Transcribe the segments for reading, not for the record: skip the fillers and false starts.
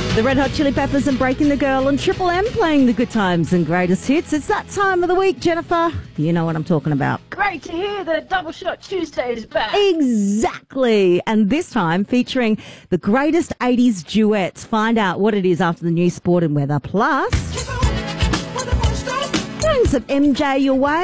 The Red Hot Chili Peppers and Breaking the Girl and Triple M playing the good times and greatest hits. It's that time of the week, Jennifer. You know what I'm talking about. Great to hear that Double Shot Tuesday is back. Exactly. And this time featuring the greatest 80s duets. Find out what it is after the news, sport and weather. Plus, throwing some MJ your way.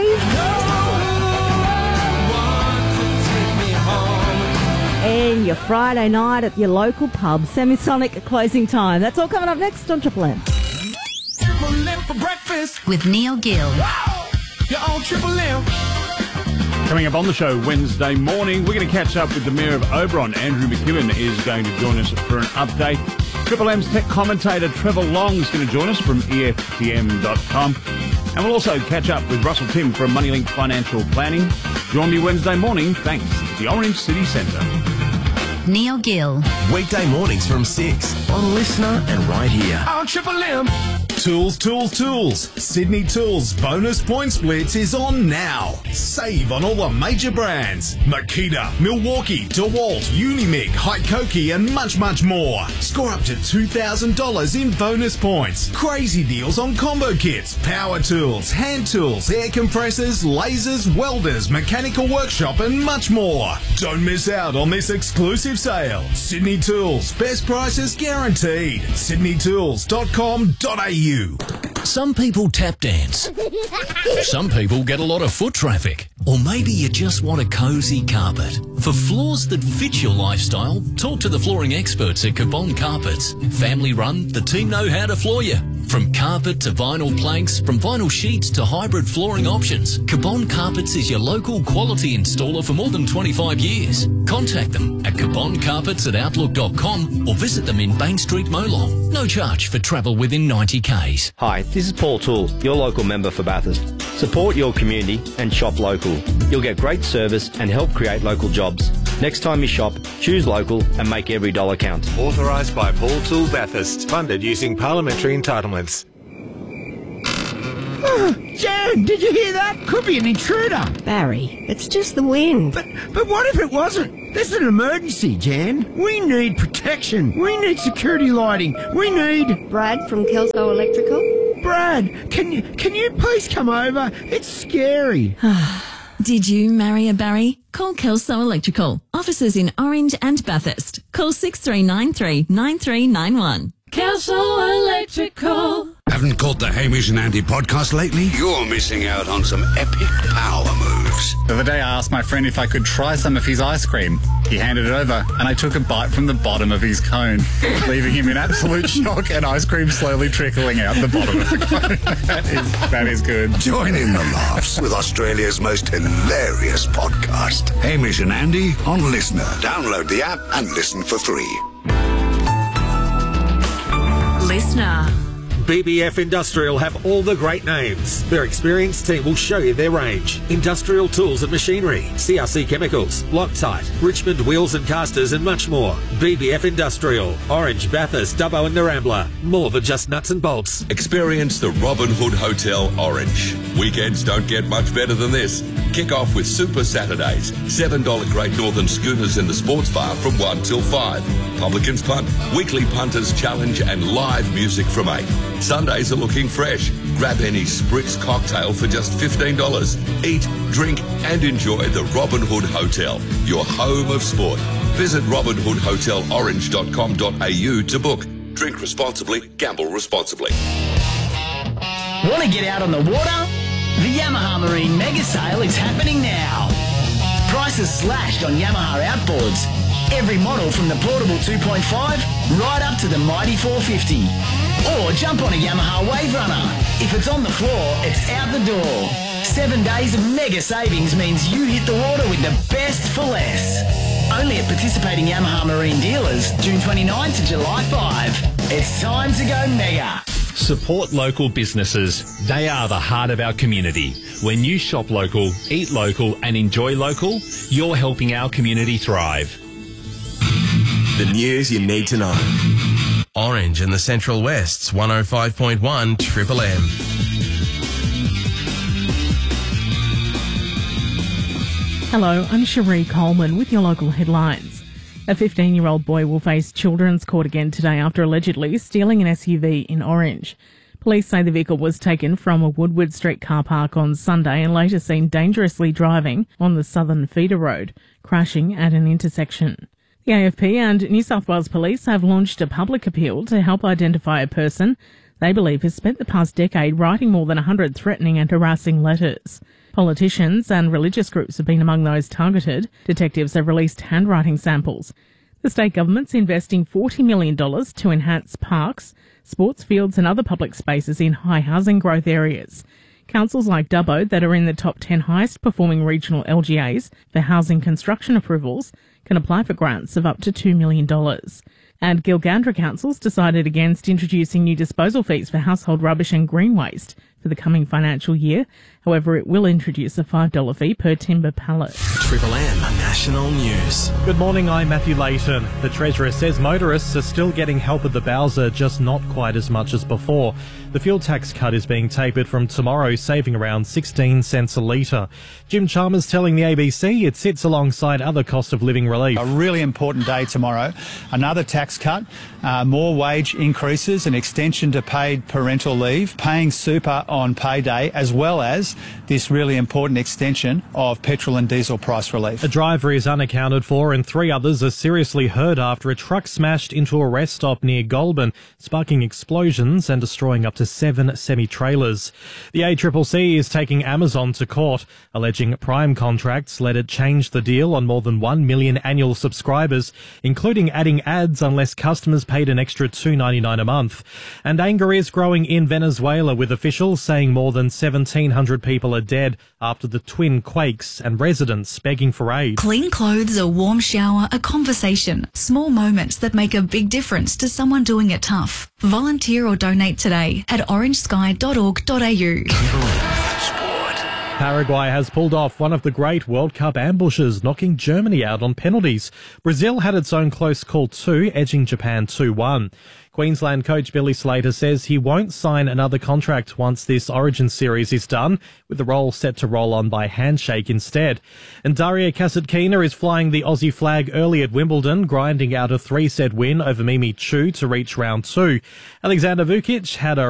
And your Friday night at your local pub, Semisonic closing time. That's all coming up next on Triple M. Triple M for breakfast With Neil Gill. You're on Triple M. Coming up on the show Wednesday morning, we're going to catch up with the Mayor of Oberon. Andrew McEwen is going to join us for an update. Triple M's tech commentator Trevor Long is going to join us from EFTM.com. And we'll also catch up with Russell Tim from Moneylink Financial Planning. Join me Wednesday morning, thanks to the Orange City Centre. Neil Gill. Weekday mornings from 6 on Listener and right here. On Triple M. Tools, Tools, Tools. Sydney Tools bonus point splits is on now. Save on all the major brands. Makita, Milwaukee, DeWalt, Unimig, Hykoki and much, much more. Score up to $2,000 in bonus points. Crazy deals on combo kits, power tools, hand tools, air compressors, lasers, welders, mechanical workshop and much more. Don't miss out on this exclusive sale. Sydney Tools, best prices guaranteed. sydneytools.com.au. Some people tap dance. Some people get a lot of foot traffic. Or maybe you just want a cosy carpet. For floors that fit your lifestyle, talk to the flooring experts at Cabon Carpets. Family run, the team know how to floor you. From carpet to vinyl planks, from vinyl sheets to hybrid flooring options, Cabon Carpets is your local quality installer for more than 25 years. Contact them at caboncarpets@outlook.com or visit them in Bain Street, Molong. No charge for travel within 90 k's. Hi, this is Paul Toole, your local member for Bathurst. Support your community and shop local. You'll get great service and help create local jobs. Next time you shop, choose local and make every dollar count. Authorised by Paul Toole Bathurst. Funded using parliamentary entitlements. Jan, did you hear that? Could be an intruder. Barry, it's just the wind. But what if it wasn't? This is an emergency, Jan. We need protection. We need security lighting. We need... Brad from Kelso Electrical? Brad, can you please come over? It's scary. Did you marry a Barry? Call Kelso Electrical. Offices in Orange and Bathurst. Call 6393 9391. Kelso Electrical. Haven't caught the Hamish and Andy podcast lately? You're missing out on some epic power moves. The other day I asked my friend if I could try some of his ice cream. He handed it over and I took a bite from the bottom of his cone, leaving him in absolute shock and ice cream slowly trickling out the bottom of the cone. That is good. Join in the laughs with Australia's most hilarious podcast. Hamish and Andy on Listener. Download the app and listen for free. Listener. BBF Industrial have all the great names. Their experienced team will show you their range. Industrial tools and machinery, CRC Chemicals, Loctite, Richmond Wheels and Casters and much more. BBF Industrial, Orange, Bathurst, Dubbo and Narambla. More than just nuts and bolts. Experience the Robin Hood Hotel Orange. Weekends don't get much better than this. Kick off with Super Saturdays. $7 Great Northern Schooners in the sports bar from 1 till 5. Publicans Punt, Weekly Punters Challenge and live music from 8. Sundays are looking fresh. Grab any Spritz cocktail for just $15. Eat, drink and enjoy the Robin Hood Hotel, your home of sport. Visit robinhoodhotelorange.com.au to book. Drink responsibly, gamble responsibly. Want to get out on the water? The Yamaha Marine Mega Sale is happening now. Prices slashed on Yamaha outboards. Every model from the portable 2.5 right up to the mighty 450. Or jump on a Yamaha Wave Runner. If it's on the floor, it's out the door. 7 days of mega savings means you hit the water with the best for less. Only at participating Yamaha Marine dealers, June 29 to July 5. It's time to go mega. Support local businesses. They are the heart of our community. When you shop local, eat local and enjoy local, you're helping our community thrive. The news you need to know. Orange in the Central West's 105.1 Triple M. Hello, I'm Cherie Coleman with your local headlines. A 15-year-old boy will face children's court again today after allegedly stealing an SUV in Orange. Police say the vehicle was taken from a Woodward Street car park on Sunday and later seen dangerously driving on the Southern Feeder Road, crashing at an intersection. The AFP and New South Wales Police have launched a public appeal to help identify a person they believe has spent the past decade writing more than 100 threatening and harassing letters. Politicians and religious groups have been among those targeted. Detectives have released handwriting samples. The state government's investing $40 million to enhance parks, sports fields and other public spaces in high housing growth areas. Councils like Dubbo, that are in the top 10 highest performing regional LGAs for housing construction approvals, can apply for grants of up to $2 million. And Gilgandra councils decided against introducing new disposal fees for household rubbish and green waste for the coming financial year. However, it will introduce a $5 fee per timber pallet. Triple M National News. Good morning, I'm Matthew Layton. The Treasurer says motorists are still getting help at the Bowser, just not quite as much as before. The fuel tax cut is being tapered from tomorrow, saving around 16 cents a litre. Jim Chalmers telling the ABC it sits alongside other cost of living relief. A really important day tomorrow. Another tax cut, more wage increases, an extension to paid parental leave, paying super on payday, as well as this really important extension of petrol and diesel price relief. A driver is unaccounted for and 3 others are seriously hurt after a truck smashed into a rest stop near Goulburn, sparking explosions and destroying up to 7 semi-trailers. The ACCC is taking Amazon to court, alleging Prime contracts let it change the deal on more than 1 million annual subscribers, including adding ads unless customers paid an extra $2.99 a month. And anger is growing in Venezuela, with officials saying more than 1,700 people are dead after the twin quakes and residents begging for aid. Clean clothes, a warm shower, a conversation. Small moments that make a big difference to someone doing it tough. Volunteer or donate today at orangesky.org.au. Paraguay has pulled off one of the great World Cup ambushes, knocking Germany out on penalties. Brazil had its own close call too, edging Japan 2-1. Queensland coach Billy Slater says he won't sign another contract once this Origin series is done, with the role set to roll on by handshake instead. And Daria Kasatkina is flying the Aussie flag early at Wimbledon, grinding out a 3-set win over Mimi Chu to reach round 2. Alexander Vukic had a